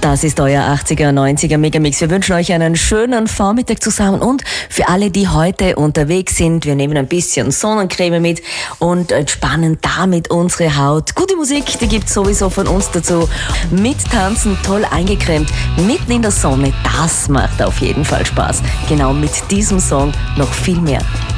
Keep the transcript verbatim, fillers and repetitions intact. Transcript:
Das ist euer achtziger, neunziger Megamix. Wir wünschen euch einen schönen Vormittag zusammen und für alle, die heute unterwegs sind, wir nehmen ein bisschen Sonnencreme mit und entspannen damit unsere Haut. Gute Musik, die gibt's sowieso von uns dazu. Mit Tanzen, toll eingecremt, mitten in der Sonne, das macht auf jeden Fall Spaß. Genau mit diesem Song noch viel mehr.